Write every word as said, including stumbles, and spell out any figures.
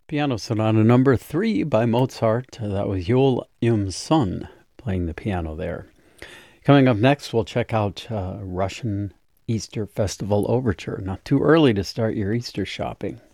Piano Sonata number three by Mozart. Uh, That was Yul Im Sun playing the piano there. Coming up next, we'll check out uh, Russian Easter Festival Overture. Not too early to start your Easter shopping.